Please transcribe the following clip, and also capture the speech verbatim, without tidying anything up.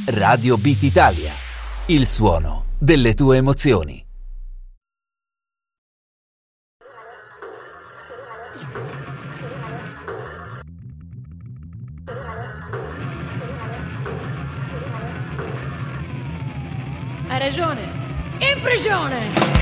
Radio Beat Italia, il suono delle tue emozioni. Hai ragione, in prigione!